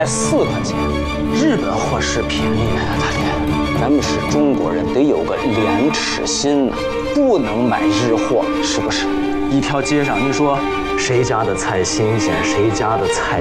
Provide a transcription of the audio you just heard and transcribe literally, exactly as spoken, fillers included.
四块钱，日本货是便宜啊，大爹。咱们是中国人，得有个廉耻心呐、啊，不能买日货，是不是？一条街上，你说谁家的菜新鲜，谁家的菜